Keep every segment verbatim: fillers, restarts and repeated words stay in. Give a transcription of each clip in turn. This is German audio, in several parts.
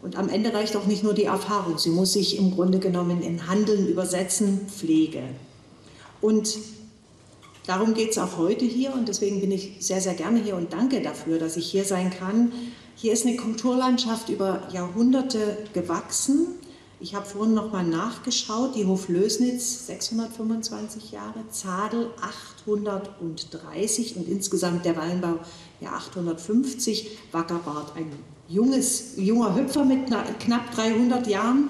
Und am Ende reicht auch nicht nur die Erfahrung, sie muss sich im Grunde genommen in Handeln übersetzen, Pflege. Und darum geht es auch heute hier und deswegen bin ich sehr, sehr gerne hier und danke dafür, dass ich hier sein kann. Hier ist eine Kulturlandschaft über Jahrhunderte gewachsen. Ich habe vorhin noch mal nachgeschaut, die Hoflößnitz sechshundertfünfundzwanzig Jahre, Zadel achthundertdreißig und insgesamt der Weinbau ja achthundertfünfzig, Wackerbad ein junges, junger Hüpfer mit knapp dreihundert Jahren.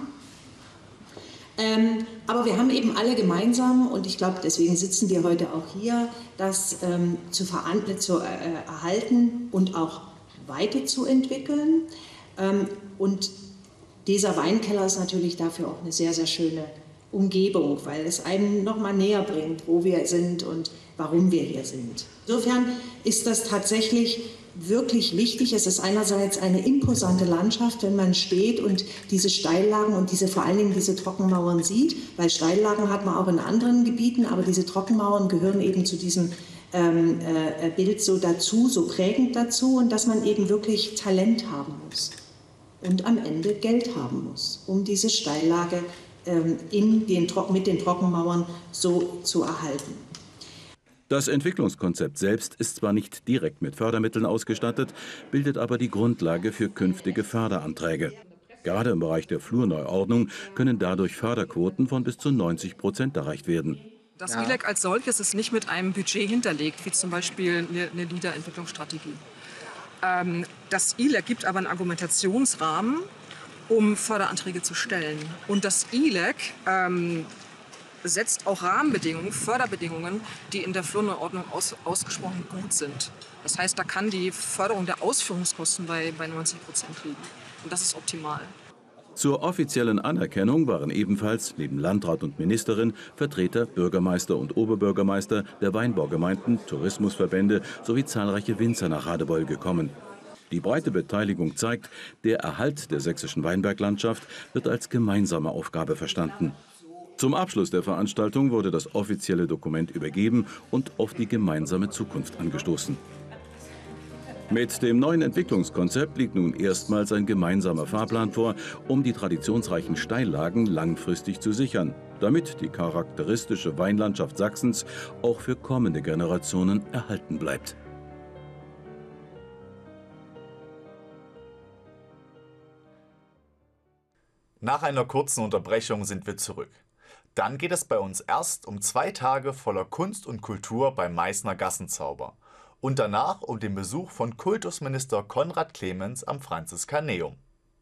Ähm, aber wir haben eben alle gemeinsam, und ich glaube, deswegen sitzen wir heute auch hier, das ähm, zu, zu äh, erhalten und auch weiterzuentwickeln. Ähm, und dieser Weinkeller ist natürlich dafür auch eine sehr, sehr schöne Umgebung, weil es einen noch mal näher bringt, wo wir sind und warum wir hier sind. Insofern ist das tatsächlich wirklich wichtig. Es ist einerseits eine imposante Landschaft, wenn man steht und diese Steillagen und diese, vor allen Dingen diese Trockenmauern sieht, weil Steillagen hat man auch in anderen Gebieten, aber diese Trockenmauern gehören eben zu diesem ähm, äh, Bild so dazu, so prägend dazu, und dass man eben wirklich Talent haben muss und am Ende Geld haben muss, um diese Steillage ähm, in den, mit den Trockenmauern so zu erhalten. Das Entwicklungskonzept selbst ist zwar nicht direkt mit Fördermitteln ausgestattet, bildet aber die Grundlage für künftige Förderanträge. Gerade im Bereich der Flurneuordnung können dadurch Förderquoten von bis zu neunzig Prozent erreicht werden. Das I L E C als solches ist nicht mit einem Budget hinterlegt, wie zum Beispiel eine, eine LEADER-Entwicklungsstrategie. Ähm, das I L E C gibt aber einen Argumentationsrahmen, um Förderanträge zu stellen. Und das I L E C ähm, setzt auch Rahmenbedingungen, Förderbedingungen, die in der Flurneuordnung aus, ausgesprochen gut sind. Das heißt, da kann die Förderung der Ausführungskosten bei, bei neunzig Prozent liegen. Und das ist optimal. Zur offiziellen Anerkennung waren ebenfalls neben Landrat und Ministerin Vertreter, Bürgermeister und Oberbürgermeister der Weinbaugemeinden, Tourismusverbände sowie zahlreiche Winzer nach Radebeul gekommen. Die breite Beteiligung zeigt, der Erhalt der sächsischen Weinberglandschaft wird als gemeinsame Aufgabe verstanden. Zum Abschluss der Veranstaltung wurde das offizielle Dokument übergeben und auf die gemeinsame Zukunft angestoßen. Mit dem neuen Entwicklungskonzept liegt nun erstmals ein gemeinsamer Fahrplan vor, um die traditionsreichen Steillagen langfristig zu sichern, damit die charakteristische Weinlandschaft Sachsens auch für kommende Generationen erhalten bleibt. Nach einer kurzen Unterbrechung sind wir zurück. Dann geht es bei uns erst um zwei Tage voller Kunst und Kultur beim Meißner Gassenzauber und danach um den Besuch von Kultusminister Konrad Clemens am Franziskaneum.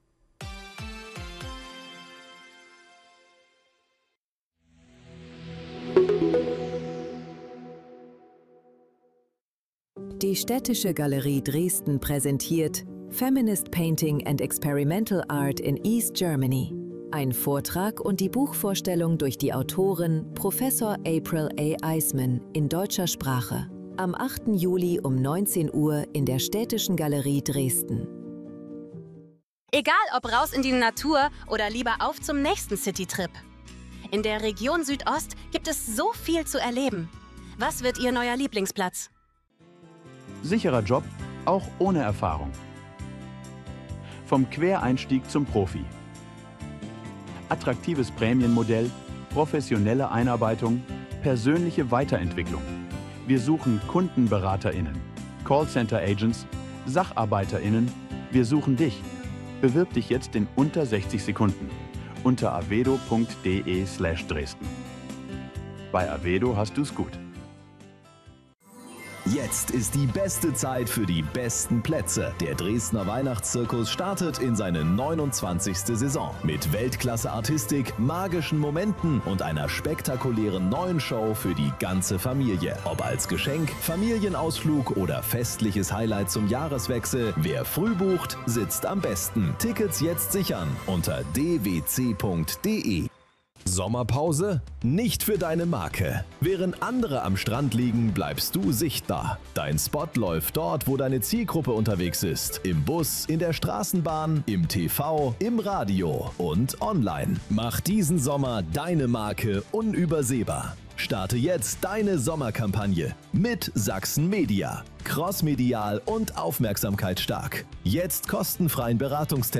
Die Städtische Galerie Dresden präsentiert Feminist Painting and Experimental Art in East Germany. Ein Vortrag und die Buchvorstellung durch die Autorin Professor April A. Eisman in deutscher Sprache. Am achten Juli um neunzehn Uhr in der Städtischen Galerie Dresden. Egal ob raus in die Natur oder lieber auf zum nächsten Citytrip. In der Region Südost gibt es so viel zu erleben. Was wird Ihr neuer Lieblingsplatz? Sicherer Job, auch ohne Erfahrung. Vom Quereinstieg zum Profi. Attraktives Prämienmodell, professionelle Einarbeitung, persönliche Weiterentwicklung. Wir suchen KundenberaterInnen, Callcenter-Agents, SacharbeiterInnen. Wir suchen dich. Bewirb dich jetzt in unter sechzig Sekunden unter avedo punkt de slash Dresden. Bei Avedo hast du's gut. Jetzt ist die beste Zeit für die besten Plätze. Der Dresdner Weihnachtszirkus startet in seine neunundzwanzigste Saison mit Weltklasse-Artistik, magischen Momenten und einer spektakulären neuen Show für die ganze Familie. Ob als Geschenk, Familienausflug oder festliches Highlight zum Jahreswechsel, wer früh bucht, sitzt am besten. Tickets jetzt sichern unter d w c punkt de. Sommerpause? Nicht für deine Marke. Während andere am Strand liegen, bleibst du sichtbar. Dein Spot läuft dort, wo deine Zielgruppe unterwegs ist. Im Bus, in der Straßenbahn, im T V, im Radio und online. Mach diesen Sommer deine Marke unübersehbar. Starte jetzt deine Sommerkampagne mit Sachsen Media. Crossmedial und aufmerksamkeitsstark. Jetzt kostenfreien Beratungstermin